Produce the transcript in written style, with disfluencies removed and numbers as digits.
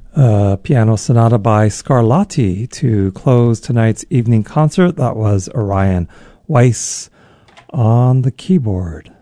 Piano Sonata by Scarlatti to close tonight's evening concert. That was Orion Weiss on the keyboard.